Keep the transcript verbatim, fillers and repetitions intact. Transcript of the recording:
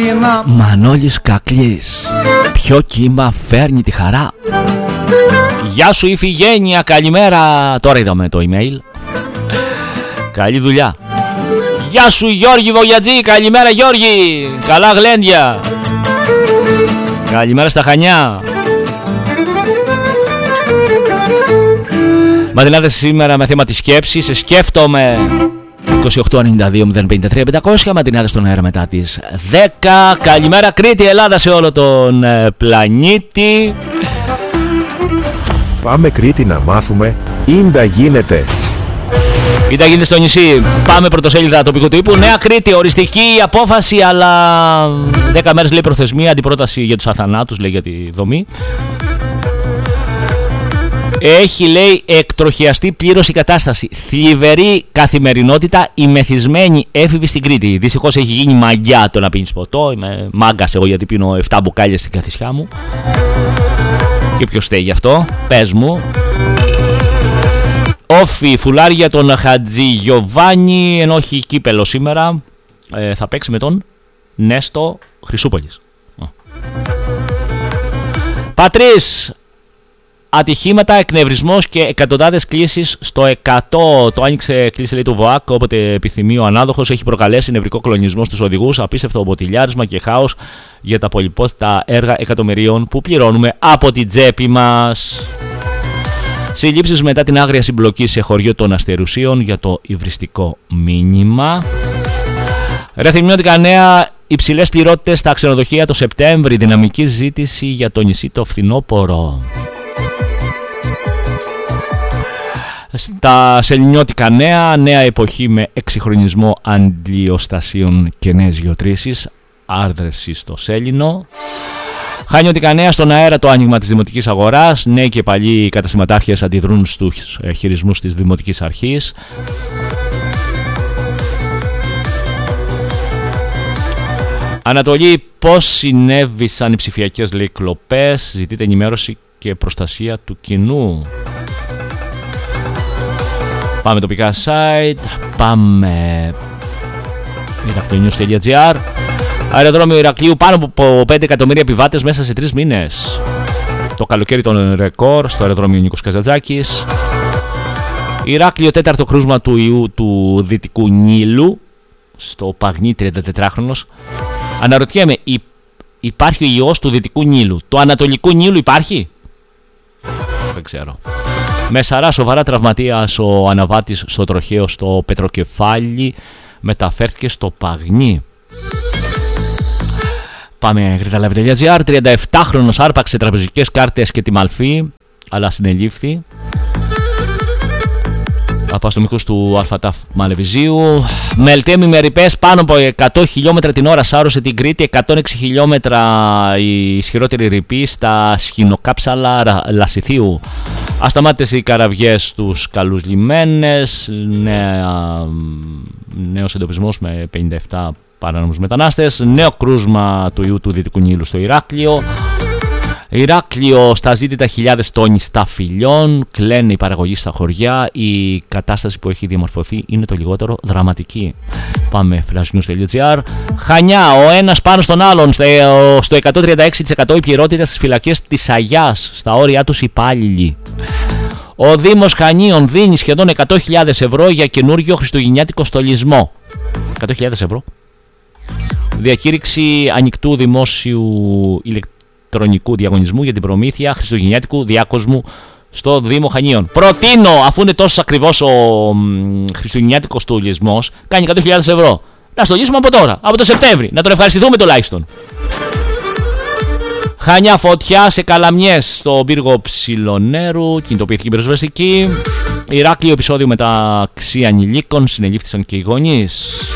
έγινα. Μανώλης Κακλής. Ποιο κύμα φέρνει τη χαρά. Γεια σου Ιφηγένεια, καλημέρα. Τώρα είδαμε το email. Καλή δουλειά. Γεια σου Γιώργη Βογιατζή, καλημέρα Γιώργη. Καλά γλέντια. Καλημέρα στα Χανιά. Μαντινάδες σήμερα με θέμα τη σκέψη. Σε σκέφτομαι. είκοσι οκτώ ενενήντα δύο μηδέν πενήντα τρία πεντακόσια. Μαντινάδες στον αέρα μετά τις δέκα. Καλημέρα Κρήτη, Ελλάδα, σε όλο τον πλανήτη. Πάμε Κρήτη να μάθουμε. Ίντα γίνεται. Ίντα γίνεται στο νησί. Πάμε πρωτοσέλιδα τοπικού τύπου. Νέα Κρήτη, οριστική απόφαση, αλλά δέκα μέρες λέει προθεσμία. Αντιπρόταση για τους αθανάτους, λέει, για τη δομή. Έχει, λέει, εκτροχιαστεί πλήρως η κατάσταση. Θλιβερή καθημερινότητα, η μεθυσμένη έφηβη στην Κρήτη. Δυστυχώς έχει γίνει μαγιά το να πίνεις ποτό. Είμαι μάγκας εγώ γιατί πίνω επτά μπουκάλια στην καθισιά μου. Και ποιος στέγει γι' αυτό, πες μου. Όφι, φουλάρια τον Χατζη Γιωβάνι, ενώ έχει κύπελο σήμερα. ε, Θα παίξει με τον Νέστο Χρυσούπολης. Πατρίς, ατυχήματα, εκνευρισμός και εκατοντάδες κλήσεις στο εκατό. Το άνοιξε κλίση, λέει, του ΒΟΑΚ όποτε επιθυμεί ο ανάδοχος. Έχει προκαλέσει νευρικό κλονισμό στους οδηγούς, απίστευτο μποτιλιάρισμα και χάος για τα πολυπόθητα έργα εκατομμυρίων που πληρώνουμε από την τσέπη μας. Συλλήψεις μετά την άγρια συμπλοκή σε χωριό των Αστερουσίων για το υβριστικό μήνυμα. Ρεθυμνιώτικα νέα, υψηλές πληρότητες στα ξενοδοχεία το Σεπτέμβρη. Δυναμική ζήτηση για το νησί το φθινόπωρο. Στα σεληνιώτικα νέα, νέα εποχή με εξυγχρονισμό αντλιοστασίων και νέες γεωτρήσεις. Άρδρευση στο Σέλινο. Χανιώτικα νέα, στον αέρα το άνοιγμα της δημοτικής αγοράς. Νέοι και παλιοί καταστηματάρχες αντιδρούν στους χειρισμούς της δημοτικής αρχής. Ανατολή, πώς συνέβησαν οι ψηφιακές, λέει, κλοπές. Ζητείται ενημέρωση και προστασία του κοινού. Πάμε τοπικά site. Πάμε ηρακλειονιούς τελεία τζι άρ. Αεροδρόμιο Ηρακλείου, πάνω από πέντε εκατομμύρια επιβάτες μέσα σε τρεις μήνες. Το καλοκαίρι των ρεκόρ στο αεροδρόμιο Νίκος Καζαντζάκης. Ηράκλειο, τέταρτο κρούσμα του ιού του Δυτικού Νείλου. Στο Παγνί, τριαντατετράχρονος. Αναρωτιέμαι, υπάρχει ο ιός του Δυτικού Νείλου. Το Ανατολικού Νείλου υπάρχει? Δεν ξέρω. Με σαρά σοβαρά τραυματίας ο αναβάτης στο τροχαίο στο Πετροκεφάλι. Μεταφέρθηκε στο Παγνί. Πάμε γρηταλάβη τελεία τζι άρ. τριανταεπτάχρονος άρπαξε τραπεζικές κάρτες και τη μαλφή, αλλά συνελήφθη από αστυνομικούς του ΑΤΑΦ Μαλεβιζίου. Μελτέμι με ρηπές πάνω από εκατό χιλιόμετρα την ώρα σάρωσε την Κρήτη. εκατόν έξι χιλιόμετρα η ισχυρότερη ρηπή στα σχηνοκάψαλα Λασιθίου. Ασταμάτητες οι καραβιές στους καλούς λιμένες. Νέα, νέος εντοπισμός με πενήντα επτά παράνομους μετανάστες. Νέο κρούσμα του ιού του Δυτικού Νείλου στο Ηράκλειο. Ηράκλειο, στα ζήτητα χιλιάδες τόνοι σταφυλιών. Κλαίνε η παραγωγή στα χωριά. Η κατάσταση που έχει διαμορφωθεί είναι το λιγότερο δραματική. Πάμε flash news τελεία τζι άρ. Χανιά, ο ένας πάνω στον άλλον. Στο εκατόν τριάντα έξι τοις εκατό η πληρότητα στις φυλακές της Αγιάς. Στα όρια τους υπάλληλοι. Ο Δήμος Χανίων δίνει σχεδόν εκατό χιλιάδες ευρώ για καινούργιο χριστουγεννιάτικο στολισμό. εκατό χιλιάδες ευρώ. Διακήρυξη ανοιχτού δημόσιου ηλεκτρονικού διαγωνισμού για την προμήθεια χριστουγεννιάτικου διάκοσμου στο Δήμο Χανίων. Προτείνω, αφού είναι τόσο ακριβώς ο χριστουγεννιάτικος στολισμός, κάνει εκατό χιλιάδες ευρώ. Να στολίσουμε από τώρα, από το Σεπτέμβρη. Να τον ευχαριστηθούμε τουλάχιστον. Χανιά, φωτιά σε Καλαμιές στο πύργο Ψιλονέρου. Κινητοποιήθηκε η πυροσβεστική. Ηράκλειο, επεισόδιο μεταξύ ανηλίκων. Συνελήφθησαν και οι γονείς.